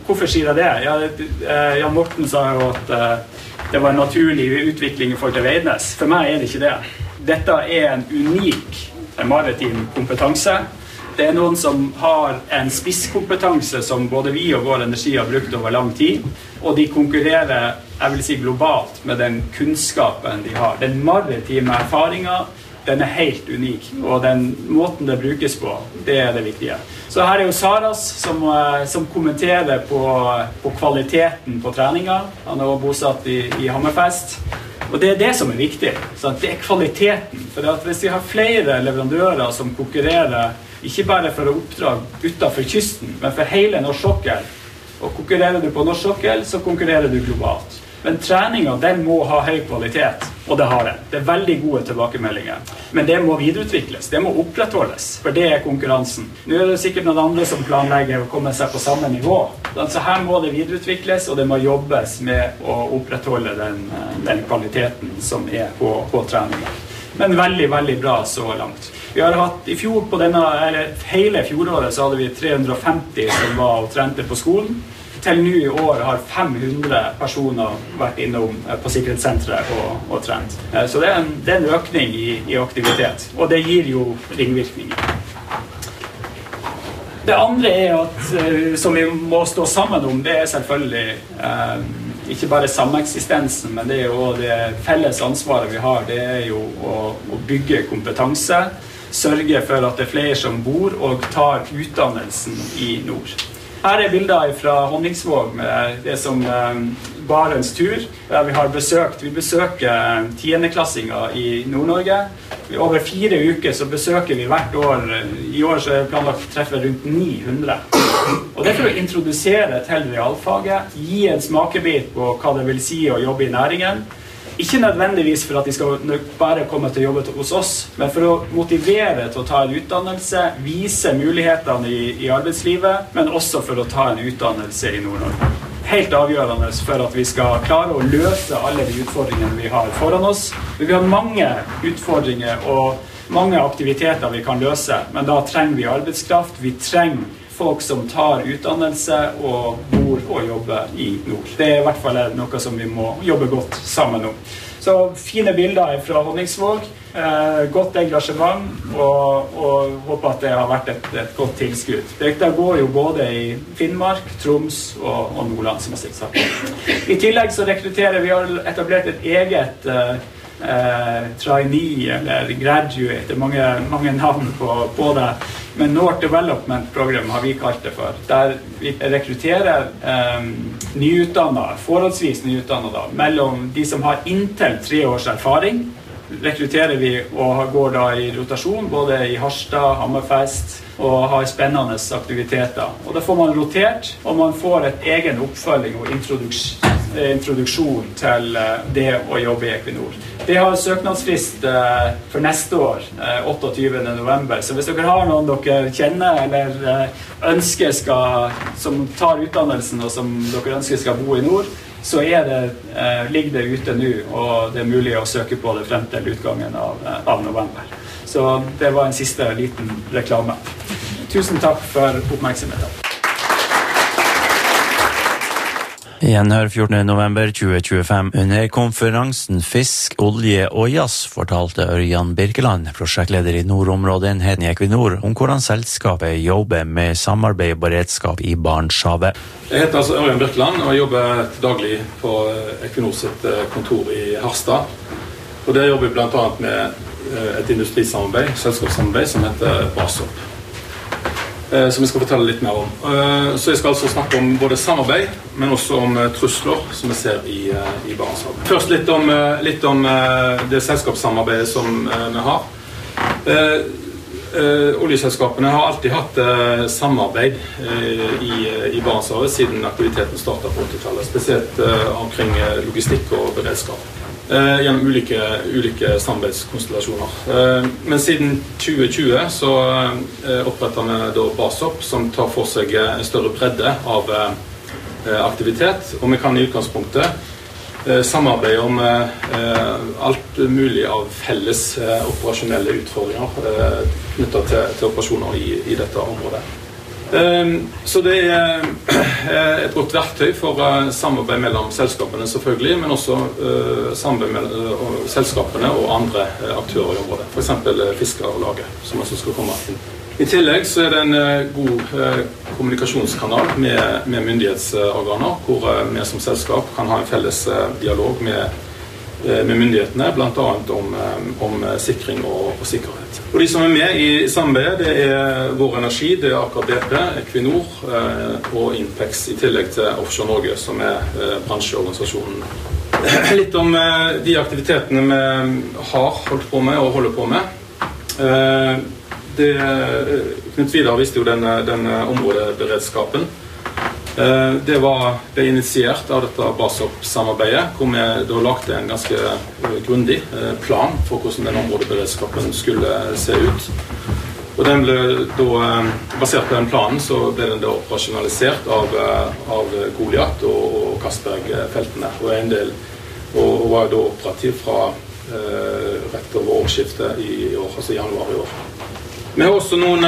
hvorfor sier jeg det? Ja, Jan Morten sa jo at det var en naturlig utvikling i forhold til Veidnes. For meg det ikke det. Dette en unik maritim kompetanse. Det noen som har en spisskompetanse som både vi og Vår Energi har brukt over lang tid, og de konkurrerer, jeg vil si globalt, med den kunnskapen de har. Den maritime erfaringen, den helt unik, og den måten det brukes på, det det viktige. Så her jo Saras som kommenterer på kvaliteten på treninga. Han også bosatt i Hammerfest. Og det det som viktig, så det kvaliteten. For at hvis vi har flere leverandører som konkurrerer, ikke bare for å oppdra utenfor kysten, men for hele norsk sokkel, og konkurrerer du på norsk sokkel, så konkurrerer du globalt. Men treningen, den må ha høy kvalitet, og det har den. Det veldig gode tilbakemeldinger. Men det må videreutvikles, det må opprettholdes, for det konkurransen. Nå det sikkert noen andre som planlegger å komme seg på samme nivå. Så her må det videreutvikles, og det må jobbes med å opprettholde den kvaliteten som på treningen. Men veldig, veldig bra så langt. Vi har hatt i fjor på hele fjoråret så hadde vi 350 som var og trente på skolen. Til nå i år har 500 personer vært innom på sikkerhetssenteret og trent. Så det en økning i aktivitet, og det gir jo ringvirkninger. Det andre at, som vi må stå sammen om, det selvfølgelig ikke bare sameksistensen, men det jo det felles ansvaret vi har, det jo å bygge kompetanse, sørge for at det flere som bor og tar utdannelsen i nord. Her bilder fra Honningsvåg med det som Barents tur, der vi har besøkt. Vi besøker 10.-klassinger i Nord-Norge. Over 4 uker så besøker vi hvert år. I år så det planlagt å treffe rundt 900. Og det for å introdusere til realfaget, gi en smakebit på hva det vil si å jobbe i næringen. Ikke nødvendigvis for at de skal bare komme til å jobbe hos oss, men for å motivere til å ta en utdannelse, vise mulighetene i arbeidslivet, men også for å ta en utdannelse i Nord-Norge. Helt avgjørende for at vi skal klare å løse alle de utfordringene vi har foran oss. Vi har mange utfordringer og mange aktiviteter vi kan løse, men da trenger vi arbeidskraft, vi trenger folk som tar utdannelse og bor og jobber i nord. Det I hvert fall noe som vi må jobbe godt sammen om. Så fine bilder fra Honningsvåg, godt engasjement og håper at det har vært et godt tilskudd. Det går jo både i Finnmark, Troms og Nordland, som jeg sagt. I tillegg så rekrutterer vi har etablert et eget trainee eller graduate, mange navn på det. Men North Development Program har vi kalt det for. Der vi rekrutterer nyutdannede, forholdsvis nyutdannede, mellom de som har inntil 3 års erfaring. Rekrutterer vi og går da i rotasjon, både i Harstad, Hammerfest, og har spennende aktiviteter. Og da får man rotert, og man får et egen oppfølging og introduksjon til det å jobbe i Equinor. Det har søknadsfrist for neste år, 28. november. Så hvis dere har noen dere kjenner eller ønsker som tar utdannelsen og som dere ønsker skal bo i nord, så ligger det ute nå, og det mulig å søke på det frem til utgangen av november. Så det var en siste liten reklame. Tusen takk for oppmerksomheten. Gjenhør 14. november 2025. Under konferansen Fisk, olje og jazz fortalte Ørjan Birkeland, prosjektleder i nordområdeenheten i Equinor, om hvordan selskapet jobber med samarbeid og beredskap i Barentshavet. Jeg heter altså Ørjan Birkeland og jobber daglig på Equinor sitt kontor i Harstad. Og der jobber vi blant annet med et industrisamarbeid, selskapssamarbeid som heter BASOP. Som vi skal fortelle litt mer om. Så jeg skal altså snakke om både samarbeid, men også om trusler som vi ser i Barentshavet. Først litt om det selskapssamarbeidet som vi har. Oljeselskapene har alltid hatt samarbeid i Barentshavet siden aktiviteten startet på 80-tallet, spesielt omkring logistikk og beredskap. Gjennom ulike samarbeidskonstellasjoner. Men siden 2020 så oppretter vi da BASOP, som tar for seg en større bredde av aktivitet, og vi kan i utgangspunktet samarbeide om alt mulig av felles operasjonelle utfordringer knyttet til operasjoner i dette området. Så det et godt verktøy for samarbeid mellom selskapene selvfølgelig, men også samarbeid mellom selskapene og andre aktører i området, for eksempel Fiskarlaget, som også skal komme inn. I tillegg så det en god kommunikasjonskanal med myndighetsorganer, hvor vi som selskap kan ha en felles dialog med myndighetene, blant annet om sikring og sikkerhet. Og de som med i samarbeidet, det Vår Energi, det Aker BP, Equinor og Inpex, i tillegg til Offshore Norge, som bransjeorganisasjonen. Litt om de aktivitetene vi har holdt på med og holder på med. Knut Vidar visste jo den områdeberedskapen. Det ble initiert av dette BASOP-samarbeidet, hvor vi da lagde en ganske grundig plan for hvordan den områdeberedskapen skulle se ut. Og den ble da, basert på den planen, så ble den da operasjonalisert av Goliat og Castberg-feltene, og var da operativ fra rett over årsskiftet i år, altså januar i år. Vi har også noen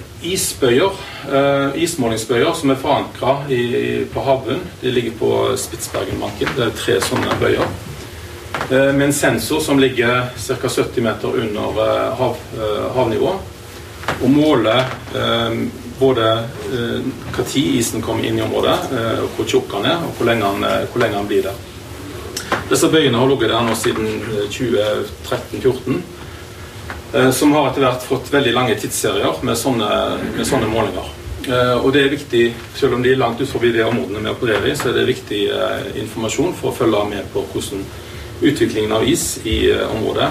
ismålingsbøyer som forankret på havbunnen. De ligger på Spitsbergenbanken. Det 3 sånne bøyer. Med en sensor som ligger ca. 70 meter under havnivå. Og måler både hva tid isen kommer inn i området, og hvor tjukk den og hvor lenge den blir der. Disse bøyene har ligget der nå siden 2013-14. Som har etter hvert fått veldig lange tidsserier med sånne målinger. Og det viktig, selv om de langt ut forbi det områdene vi opererer i, så det viktig informasjon for å følge med på hvordan utviklingen av is i området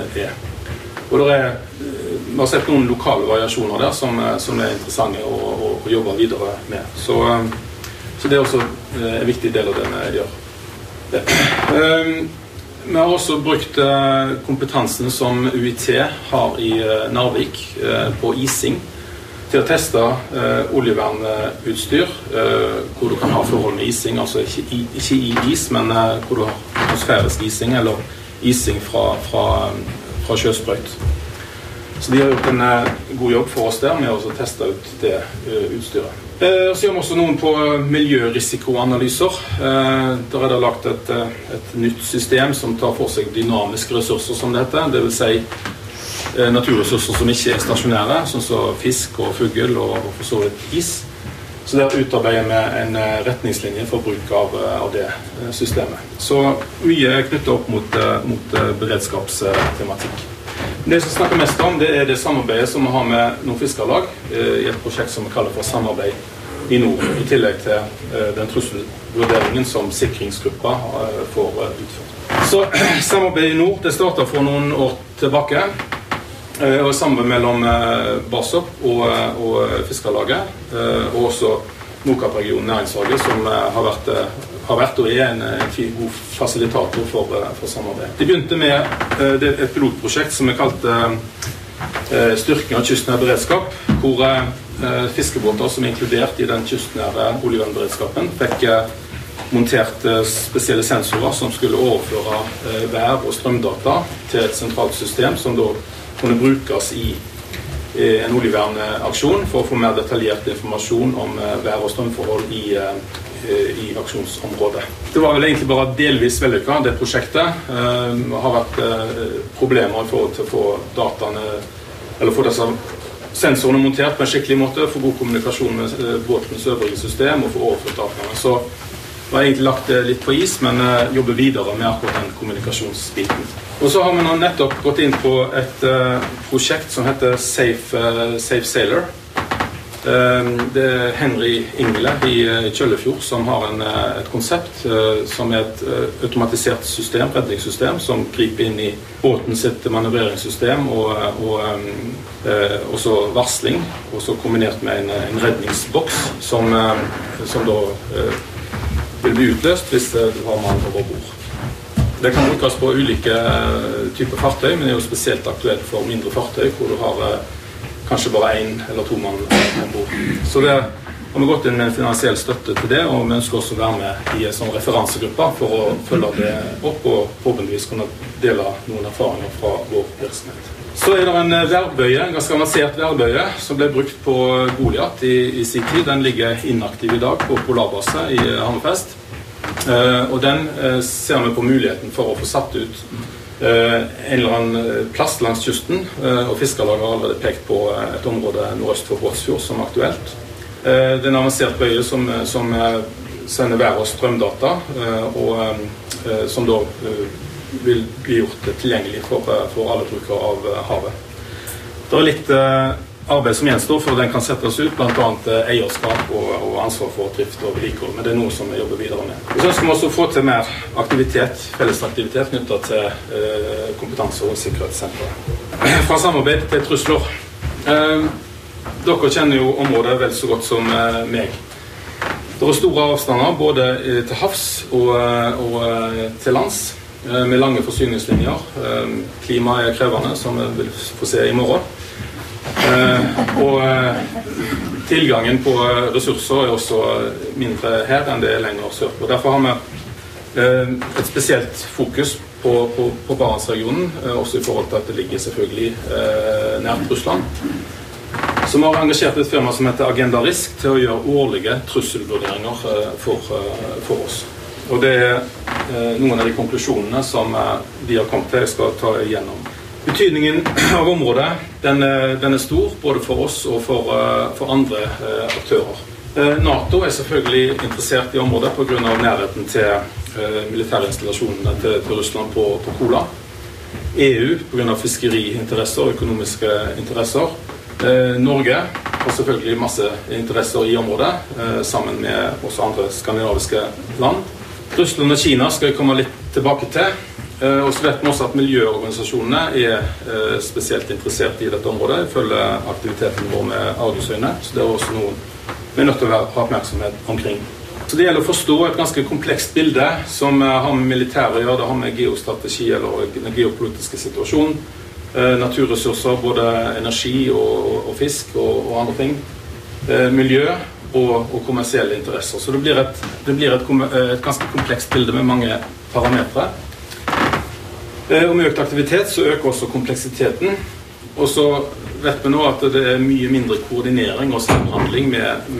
Og vi har sett noen lokale variasjoner der som interessante å jobbe videre med. Så det også en viktig del av det vi gjør. Vi har også brukt kompetansen som UiT har i Narvik på ising til å teste oljevernutstyr hvor du kan ha forhold med ising, altså ikke i is, men hvor du har atmosfærisk ising eller ising fra sjøsprøyt. Så de har gjort en god jobb for oss der med å teste ut det utstyret. Så gjør vi også noen på miljørisikoanalyser. Der det lagt et nytt system som tar for seg dynamiske ressurser, som det heter. Det vil si naturressurser som ikke stasjonære, sånn som fisk og fugl og for så vidt is. Så der utarbeider vi en retningslinje for bruk av det systemet. Så mye knyttet opp mot beredskapstematikk. Det som snakker mest om, det det samarbeidet som vi har med noen fiskerlag i et prosjekt som vi kaller for Samarbeid i nord, i tillegg til den trusselvurderingen som sikringsgruppa får utført. Så Samarbeid i nord, det startet for noen år tilbake, og samarbeid mellom BASOP og Fiskerlaget, og også Nordkapp-regionen Næringshaget, som har vært og en god fasilitator for samarbeid. De begynte med et pilotprosjekt som kalte Styrking av kystnær beredskap, hvor fiskebåter som inkludert i den kystnære oljevernberedskapen fikk montert spesielle sensorer som skulle overføre vær- og strømdata til et sentralt system som da kunne brukes i en oljevernaksjon for å få mer detaljert informasjon om vær- og strømforhold i aksjonsområdet. Det var vel egentlig bare delvis vellykket, det prosjektet. Det har vært problemer i forhold til å få dataene, eller få disse sensorene montert på en skikkelig måte, få god kommunikasjon med båtens øvrige system og få overført dataene. Så det var egentlig lagt litt på is, men jobber videre med akkurat den kommunikasjonsbiten. Og så har vi nå nettopp gått inn på et prosjekt som heter Safe Sailor. Det Henry Ingle i Kjøllefjord som har et konsept som et automatisert system, redningssystem, som griper inn i båten sitt manøvreringssystem og så varsling, og så kombinert med en redningsboks som da vil bli utløst hvis du har mann over bord. Det kan brukes på ulike typer fartøy, men det jo spesielt aktuelt for mindre fartøy, hvor du har kanskje bare 1 eller 2 mann ombord. Så det har vi gått inn med en finansiell støtte til det, og vi ønsker også å være med i en sånn referansegruppe for å følge det opp, og forhåpentligvis kunne dele noen erfaringer fra vår virksomhet. Så det en værbøye, en ganske avansert værbøye, som ble brukt på Goliat i sin tid. Den ligger inaktiv i dag på Polarbase i Hammerfest. Og den ser vi på muligheten for å få satt ut en eller annen plass langs kysten, og Fiskerlaget har allerede pekt på et område nordøst for Båtsfjord som aktuelt. Det en avansert bøye som sender vær- og strømdata, og som da vil bli gjort tilgjengelig for alle brukere av havet. Det litt arbeid som gjenstår for den kan settes ut, blant annet eierskap og ansvar for drift og vedlikehold, men det er noe som vi jobber videre med. Så ønsker vi også få til mer aktivitet, fellesaktivitet knyttet til kompetanse- og sikkerhetssenteret. Fra samarbeid til trusler. Dere kjenner jo området vel så godt som meg. Det store avstander både til havs og til lands, med lange forsyningslinjer. Klimaet krevende, som vi vil få se i morgen. Og tilgangen på ressurser også mindre her enn det lenger sørpå. Derfor har vi et spesielt fokus på Barentsregionen, også i forhold til at det ligger selvfølgelig nært Russland. Som har engasjert et firma som heter Agenda Risk til å gjøre årlige trusselvurderinger for oss. Og det noen av de konklusjonene som de har kommet til, jeg skal ta igjennom. Betydningen av området, den stor, både for oss og for andre aktører. NATO selvfølgelig interessert i området på grunn av nærheten til militærinstallasjonene til Russland på Kola. EU på grunn av fiskeriinteresser og økonomiske interesser. Norge har selvfølgelig masse interesser i området, sammen med også andre skandinaviske land. Russland og Kina skal jeg komme litt tilbake til. Og så vet vi også at miljøorganisasjonene spesielt interessert i dette området, følger aktiviteten vår med Argusøyne, så det også noe vi nødt til å ha oppmerksomhet omkring. Så det gjelder å forstå et ganske komplekst bilde som har med militære å gjøre, det har med geostrategi eller den geopolitiske situasjonen, naturressurser, både energi og fisk og andre ting, miljø og kommersielle interesser. Så det blir et ganske komplekst bilde med mange parametre. Og med økt aktivitet så øker også kompleksiteten. Og så vet vi nå at det er mye mindre koordinering og samhandling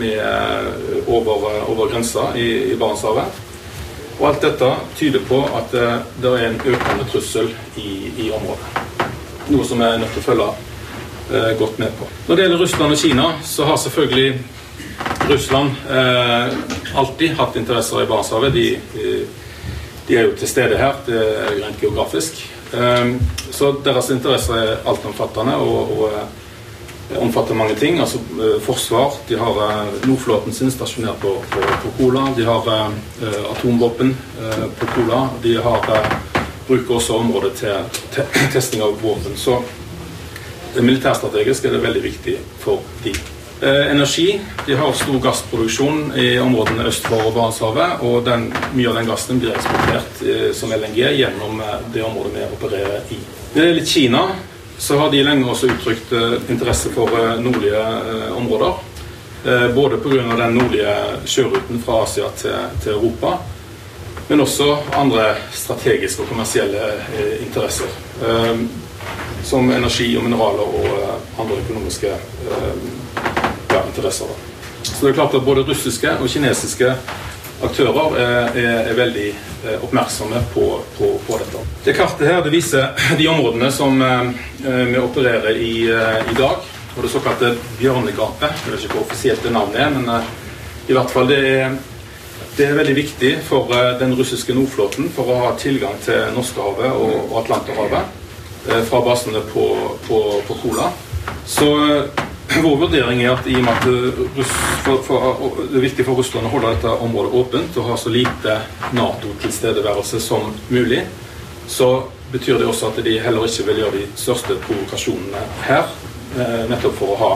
over grensa i Barentshavet. Og alt dette tyder på at det er en økende trussel i området. Noe som jeg er nødt til å følge godt med på. Når det gjelder Russland og Kina, så har selvfølgelig Russland alltid hatt interesser i Barentshavet. De er jo til stede her, det er rent geografisk. Så deres interesser er altomfattende og omfatter mange ting. Altså forsvar, de har Nordflåten sin stasjonert på Kola, de har atomvåpen på Kola, de bruker også området til testing av våpen. Så militærstrategisk er det veldig viktig for de. Energi, de har stor gassproduksjon i områdene øst for Barentshavet, og mye av den gassen blir eksportert som LNG gjennom det området vi opererer i. Når det gjelder Kina, så har de lenge også uttrykt interesse for nordlige områder, både på grunn av den nordlige sjøruten fra Asia til Europa, men også andre strategiske og kommersielle interesser, som energi og mineraler og andre økonomiske interesser. Så det er klart at både russiske og kinesiske aktører er veldig oppmerksomme på dette. Det kartet her, det viser de områdene som vi opererer i dag, og det såkalte bjørnegapet. Jeg vet ikke hva offisielt det navnet er, men i hvert fall det er veldig viktig for den russiske Nordflåten for å ha tilgang til Norskehavet og Atlanterhavet fra basene på Kola. Så vår vurdering er at i og med at det er viktig for Russland å holde dette området åpent og ha så lite NATO-tilstedeværelse som mulig, så betyr det også at de heller ikke vil gjøre de største provokasjonene her, nettopp for å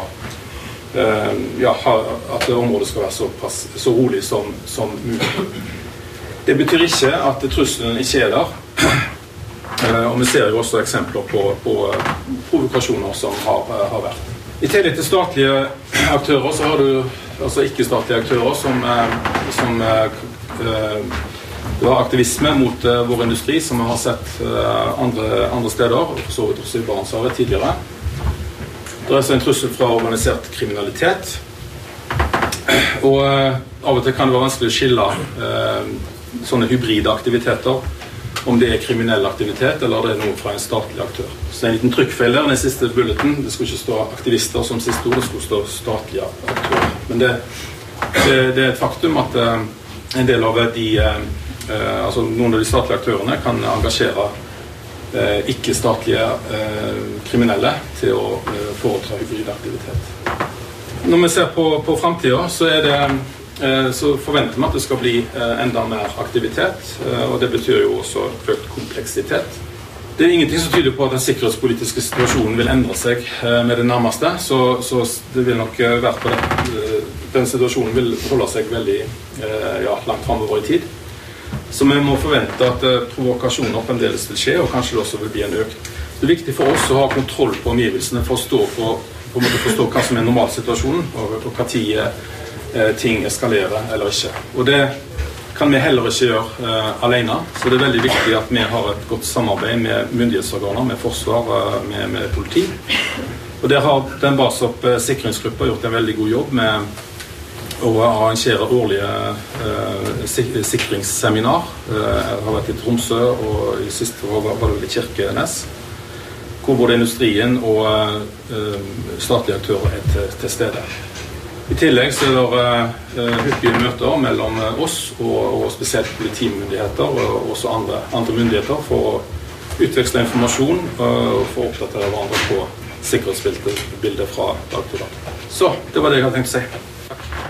at området skal være så rolig som mulig. Det betyr ikke at trusselen ikke er der, og vi ser jo også eksempler på provokasjoner som har vært. I tillegg til statlige aktører så har du altså ikke-statlige aktører som Det var aktivisme mot vår industri, som vi har sett andre steder, og for så vidt også i Barentshavet tidligere. Det er en trussel fra organisert kriminalitet, og av og til kan det være vanskelig å skille sånne hybride aktiviteter, om det er kriminell aktivitet eller det er noe fra en statlig aktør. Så det er en liten trykkfeil der, den siste bulleten. Det skulle ikke stå aktivister som siste ord, det skulle stå statlige aktører. Men det er et faktum at en del av altså noen av de statlige aktørene kan engasjere ikke-statlige kriminelle til å foreta hybrid aktivitet. Når vi ser på fremtiden, så forventer vi at det skal bli enda mer aktivitet, og det betyr jo også økt kompleksitet. Det er ingenting som tyder på at den sikkerhetspolitiske situasjonen vil endre seg med det nærmeste, så det vil nok være på det. Den situasjonen vil holde seg veldig langt fremover i tid. Så vi må forvente at provokasjoner fremdeles vil skje, og kanskje det også vil bli en økt. Det er viktig for oss å ha kontroll på omgivelsene for å forstå hva som er normalsituasjonen, og hva tid ting eskalerer eller ikke. Og det kan vi heller ikke gjøre alene, så det er veldig viktig at vi har et godt samarbeid med myndighetsorganer, med forsvar, med politi. Og der har den BASOP sikringsgruppa gjort en veldig god jobb med å arrangere årlige sikringsseminar. Jeg har vært i Tromsø, og i siste år var det i Kirkenes, hvor både industrien og statlige aktører er til stede. I tillegg så er det hyppige møter mellom oss og spesielt politimyndigheter og også andre myndigheter for å utveksle informasjon og for å oppdatere hverandre på sikkerhetsbildet fra dag til dag. Så det var det jeg hadde tenkt å si. Takk.